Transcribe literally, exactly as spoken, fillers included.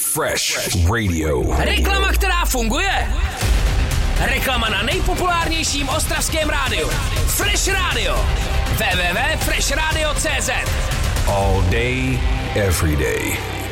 Fresh Radio. Reklama, která funguje. Reklama na nejpopulárnějším ostravském rádiu. Fresh Radio. w w w tečka fresh radio tečka c z. All day, every day.